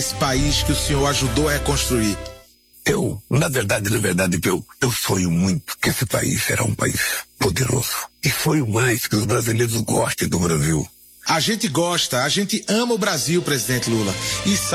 esse país que o senhor ajudou a reconstruir? Na verdade, eu sonho muito que esse país será um país poderoso. E sonho mais que os brasileiros gostem do Brasil. A gente gosta, a gente ama o Brasil, presidente Lula. E